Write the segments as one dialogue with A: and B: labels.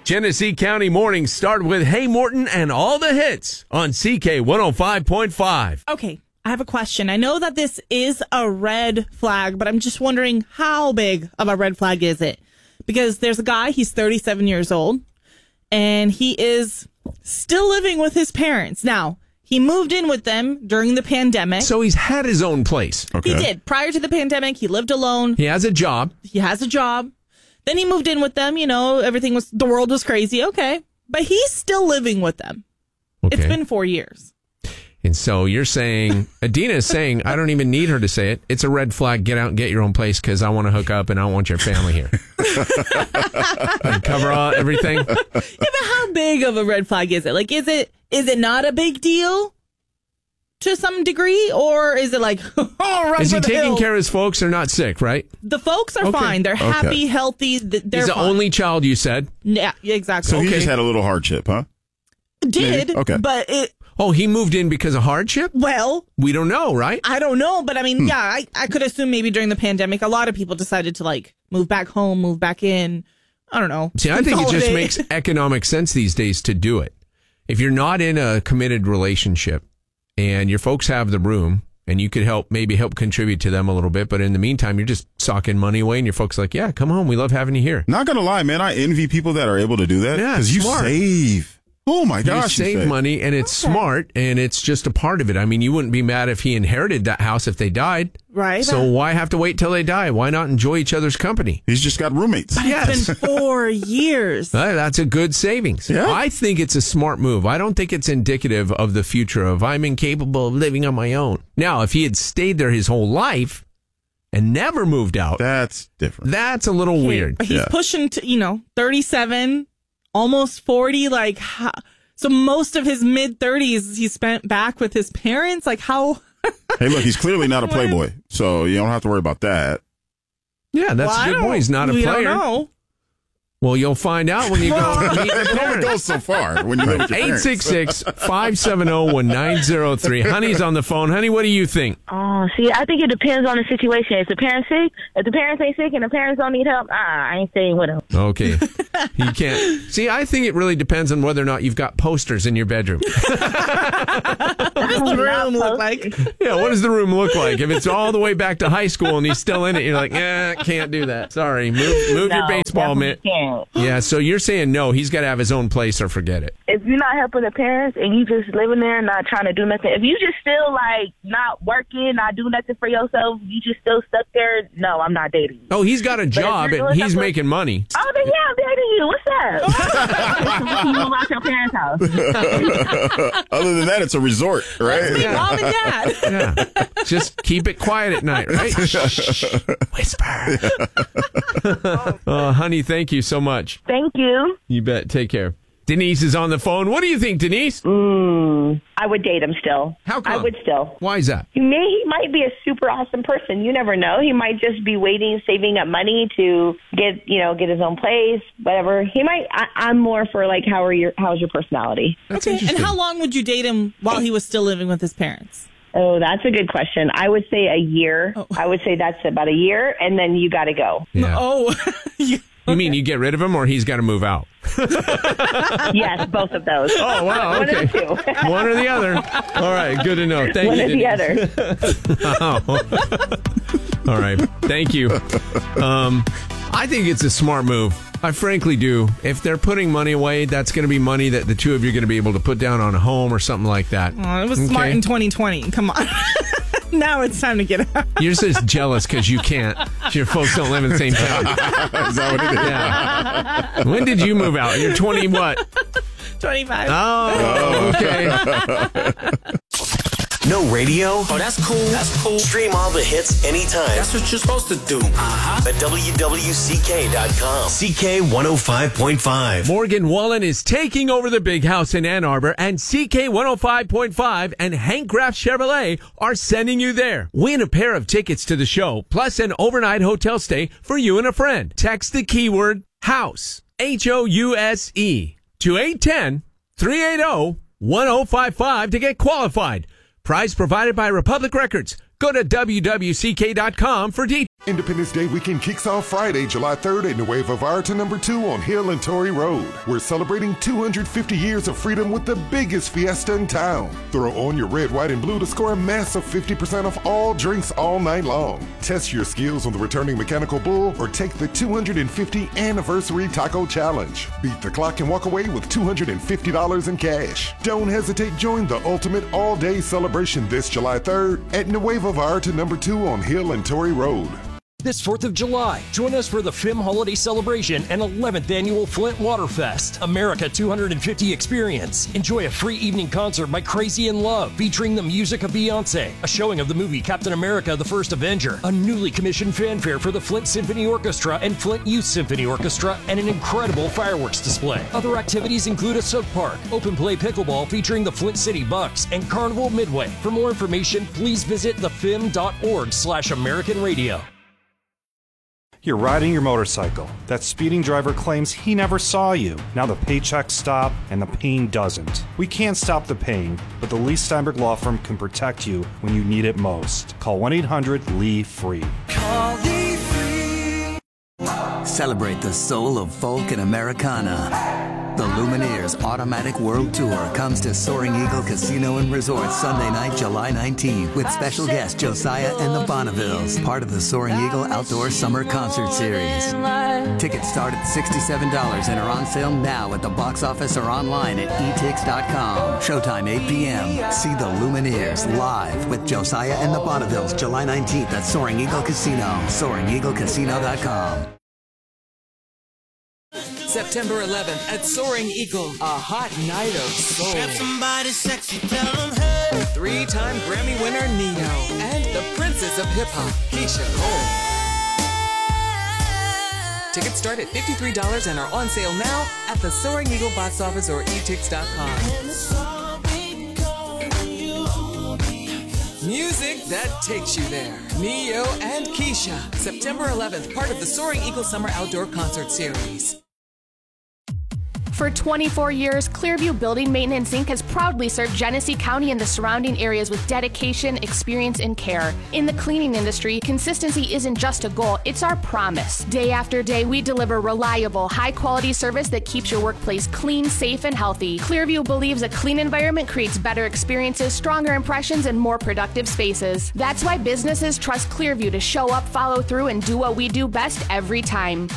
A: Genesee County mornings start with Hey Morton and all the hits on CK 105.5.
B: Okay, I have a question. I know that this is a red flag, but I'm just wondering how big of a red flag is it? Because there's a guy, he's 37 years old, and he is still living with his parents. Now, he moved in with them during the pandemic.
A: So he's had his own place.
B: Okay. He did. Prior to the pandemic, he lived alone.
A: He has a job.
B: Then he moved in with them. The world was crazy. Okay. But he's still living with them. Okay. It's been 4 years.
A: And so you're saying, Adina is saying, I don't even need her to say it. It's a red flag. Get out and get your own place because I want to hook up and I don't want your family here. And cover everything.
B: Yeah, but how big of a red flag is it? Like, is it not a big deal to some degree? Or is it like,
A: is he taking care of his folks? They're not sick, right?
B: The folks are fine. They're happy, healthy. He's
A: the only child, you said?
B: Yeah, exactly.
C: So he just had a little hardship, huh?
B: Did,
C: okay.
B: But it...
A: Oh, he moved in because of hardship?
B: Well...
A: We don't know, right?
B: I don't know, but I mean, yeah, I could assume maybe during the pandemic, a lot of people decided to, like, move back home, move back in. I don't know.
A: See, I think it just makes economic sense these days to do it. If you're not in a committed relationship and your folks have the room and you could help contribute to them a little bit, but in the meantime, you're just socking money away and your folks are like, yeah, come home. We love having you here.
C: Not going to lie, man. I envy people that are able to do that.
A: Yeah,
C: because you save. Oh, my gosh.
A: You save money, and it's smart, and it's just a part of it. I mean, you wouldn't be mad if he inherited that house if they died.
B: Right.
A: So why have to wait till they die? Why not enjoy each other's company?
C: He's just got roommates.
B: But it's been 4 years.
A: That's a good savings.
C: Yeah.
A: I think it's a smart move. I don't think it's indicative of the future of I'm incapable of living on my own. Now, if he had stayed there his whole life and never moved out.
C: That's different.
A: That's a little weird.
B: He's pushing to, 37. Almost 40, so most of his mid-30s he spent back with his parents. Like, how?
C: Hey, look, he's clearly not a playboy, so you don't have to worry about that.
A: Yeah, that's a good point. He's not a player.
B: We don't know.
A: Well, you'll find out when you go meet your
C: It only goes so far when you live with your parents.
A: 866-570-1903. Honey's on the phone. Honey, what do you think?
D: Oh, see, I think it depends on the situation. Is the parent sick? If the parents ain't sick and the parents don't need help, I ain't staying with them.
A: Okay. He can't. See, I think it really depends on whether or not you've got posters in your bedroom.
B: What does the room look like?
A: Yeah, what does the room look like? If it's all the way back to high school and he's still in it, you're like, can't do that. Sorry. Move your baseball mitt. Yeah, so you're saying no, he's got to have his own place or forget it.
D: If you're not helping the parents and you just living there and not trying to do nothing, if you just still like not working, not doing nothing for yourself, you just still stuck there, no, I'm not dating you.
A: Oh, he's got a job and he's making money.
D: Oh, then yeah, I'm dating you. What's up? You move out your parents' house.
C: Other than that, it's a resort, right?
B: Let's be mom and dad.
A: Yeah. Just keep it quiet at night, right? Shh. Whisper. Honey, thank you so much.
D: Thank you.
A: You bet. Take care. Denise is on the phone. What do you think, Denise?
E: I would date him still.
A: How come?
E: I would still.
A: Why is that?
E: He might be a super awesome person. You never know. He might just be waiting, saving up money to get his own place, whatever. He might. I'm more for like, how's your personality?
A: That's
B: okay.
A: interesting.
B: And how long would you date him while he was still living with his parents?
E: Oh, that's a good question. I would say a year.
B: Oh.
E: I would say that's about a year, and then you got to go.
A: Yeah.
B: Oh.
A: You mean you get rid of him or he's got to move out?
E: Yes, both of those.
A: Oh, wow. Okay.
E: One of the two.
A: One or the other. All right. Good to know. Thank
E: One
A: you,
E: or the
A: Denise.
E: other.
A: All right. Thank you. I think it's a smart move. I frankly do. If they're putting money away, that's going to be money that the two of you are going to be able to put down on a home or something like that.
B: Oh, it was smart in 2020. Come on. Now it's time to get out.
A: You're just jealous because you can't. Your folks don't live in the same town.
C: Is that what it is?
A: Yeah. When did you move out? You're 20 what?
B: 25.
A: Oh, okay.
F: No radio?
G: Oh, that's cool. That's cool.
F: Stream all the hits anytime.
G: That's what you're supposed to do. Uh-huh.
F: At WWCK.com. CK 105.5.
A: Morgan Wallen is taking over the big house in Ann Arbor, and CK 105.5 and Hank Graff Chevrolet are sending you there. Win a pair of tickets to the show, plus an overnight hotel stay for you and a friend. Text the keyword HOUSE, HOUSE, to 810-380-1055 to get qualified. Prize provided by Republic Records. Go to WWCK.com for details.
H: Independence Day weekend kicks off Friday, July 3rd at Nueva Vallarta No. 2 on Hill and Torrey Road. We're celebrating 250 years of freedom with the biggest fiesta in town. Throw on your red, white, and blue to score a massive 50% off all drinks all night long. Test your skills on the returning mechanical bull or take the 250 anniversary taco challenge. Beat the clock and walk away with $250 in cash. Don't hesitate, join the ultimate all-day celebration this July 3rd at Nueva Vallarta No. 2 on Hill and Torrey Road.
I: This 4th of July, join us for the FIM Holiday Celebration and 11th Annual Flint Waterfest, America 250 Experience. Enjoy a free evening concert by Crazy in Love, featuring the music of Beyonce, a showing of the movie Captain America: The First Avenger, a newly commissioned fanfare for the Flint Symphony Orchestra and Flint Youth Symphony Orchestra, and an incredible fireworks display. Other activities include a soak park, open play pickleball featuring the Flint City Bucks, and Carnival Midway. For more information, please visit thefim.org/American Radio.
J: You're riding your motorcycle. That speeding driver claims he never saw you. Now the paychecks stop and the pain doesn't. We can't stop the pain, but the Lee Steinberg Law Firm can protect you when you need it most. Call 1-800-LEE-FREE.
K: Call Lee Free. Celebrate the soul of folk and Americana. The Lumineers Automatic World Tour comes to Soaring Eagle Casino and Resort Sunday night, July 19th, with special guest Josiah and the Bonnevilles, part of the Soaring Eagle Outdoor Summer Concert Series. Tickets start at $67 and are on sale now at the box office or online at etix.com. Showtime 8 p.m. See the Lumineers live with Josiah and the Bonnevilles, July 19th at Soaring Eagle Casino. SoaringEagleCasino.com.
L: September 11th at Soaring Eagle, a hot night of soul.
M: Grab somebody sexy, tell them hey.
L: 3-time Grammy winner Neo and the princess of hip-hop, Keisha Cole. Tickets start at $53 and are on sale now at the Soaring Eagle box office or etix.com. Music that takes you there. Neo and Keisha, September 11th, part of the Soaring Eagle Summer Outdoor Concert Series.
N: For 24 years, Clearview Building Maintenance Inc. has proudly served Genesee County and the surrounding areas with dedication, experience, and care. In the cleaning industry, consistency isn't just a goal, it's our promise. Day after day, we deliver reliable, high-quality service that keeps your workplace clean, safe, and healthy. Clearview believes a clean environment creates better experiences, stronger impressions, and more productive spaces. That's why businesses trust Clearview to show up, follow through, and do what we do best every time.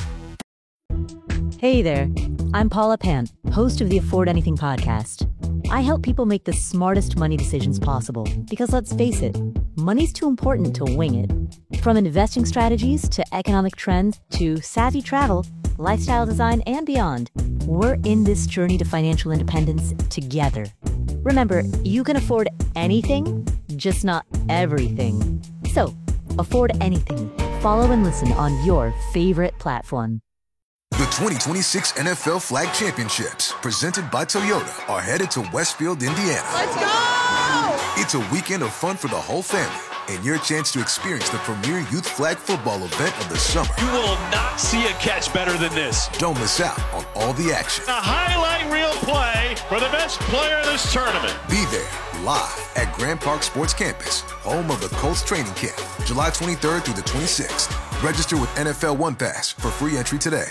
O: Hey there. I'm Paula Pant, host of the Afford Anything podcast. I help people make the smartest money decisions possible because, let's face it, money's too important to wing it. From investing strategies to economic trends to savvy travel, lifestyle design, and beyond, we're in this journey to financial independence together. Remember, you can afford anything, just not everything. So, afford anything. Follow and listen on your favorite platform.
P: The 2026 NFL Flag Championships, presented by Toyota, are headed to Westfield, Indiana.
Q: Let's go!
P: It's a weekend of fun for the whole family and your chance to experience the premier youth flag football event of the summer.
R: You will not see a catch better than this.
P: Don't miss out on all the action.
R: A highlight reel play for the best player of this tournament.
P: Be there live at Grand Park Sports Campus, home of the Colts training camp, July 23rd through the 26th. Register with NFL One Pass for free entry today.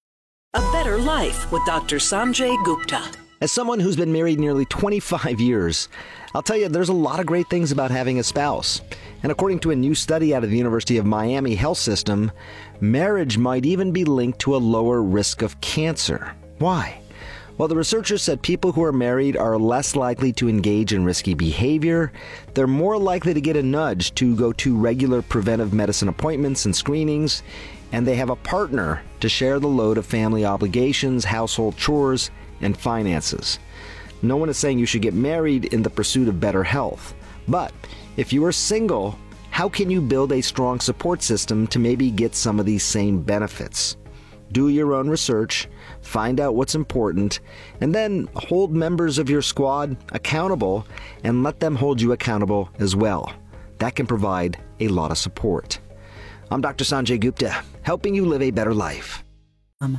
S: A better life with Dr. Sanjay Gupta.
T: As someone who's been married nearly 25 years, I'll tell you there's a lot of great things about having a spouse. And according to a new study out of the University of Miami Health System, marriage might even be linked to a lower risk of cancer. Why? Well, the researchers said people who are married are less likely to engage in risky behavior, they're more likely to get a nudge to go to regular preventive medicine appointments and screenings, and they have a partner to share the load of family obligations, household chores, and finances. No one is saying you should get married in the pursuit of better health. But if you are single, how can you build a strong support system to maybe get some of these same benefits? Do your own research, find out what's important, and then hold members of your squad accountable and let them hold you accountable as well. That can provide a lot of support. I'm Dr. Sanjay Gupta, helping you live a better life.